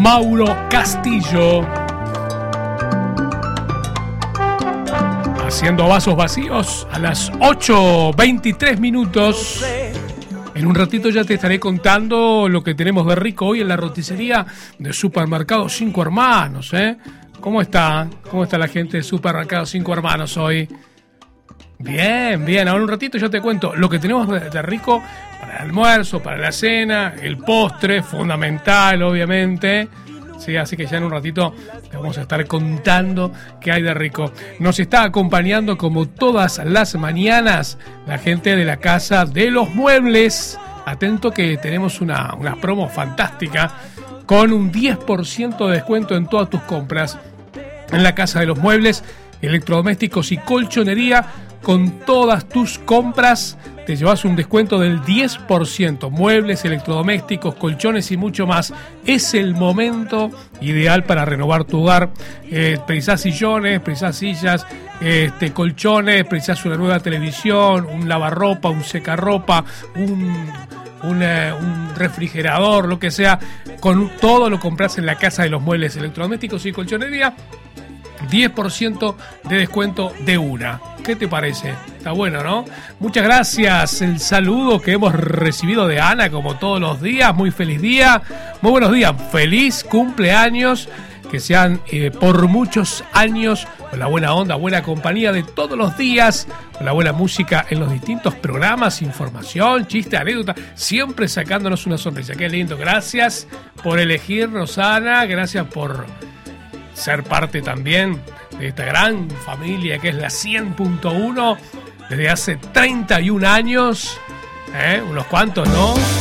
Mauro Castillo. Haciendo vasos vacíos a las 8:23 minutos. En un ratito ya te estaré contando lo que tenemos de rico hoy en la roticería de Supermercado Cinco Hermanos, ¿eh? ¿Cómo está? ¿Cómo está la gente de Supermercado Cinco Hermanos hoy? Bien, bien. Ahora un ratito ya te cuento lo que tenemos de rico para el almuerzo, para la cena, el postre, fundamental, obviamente. Sí, así que ya en un ratito te vamos a estar contando qué hay de rico. Nos está acompañando como todas las mañanas la gente de la Casa de los Muebles. Atento que tenemos una promo fantástica con un 10% de descuento en todas tus compras. En la Casa de los Muebles, electrodomésticos y colchonería, con todas tus compras te llevas un descuento del 10%. Muebles, electrodomésticos, colchones y mucho más. Es el momento ideal para renovar tu hogar. Precisás sillones, precisás sillas, colchones, precisás una nueva televisión, un lavarropa, un secarropa, un refrigerador, lo que sea. Con todo lo compras en la Casa de los Muebles, electrodomésticos y colchonería. 10% de descuento de una. ¿Qué te parece? Está bueno, ¿no? Muchas gracias. El saludo que hemos recibido de Ana, como todos los días. Muy feliz día. Muy buenos días. Feliz cumpleaños. Que sean por muchos años con la buena onda, buena compañía de todos los días, con la buena música en los distintos programas, información, chiste, anécdota, siempre sacándonos una sonrisa. Qué lindo. Gracias por elegirnos, Ana. Gracias por ser parte también de esta gran familia que es la 100.1 desde hace 31 años, unos cuantos, ¿no?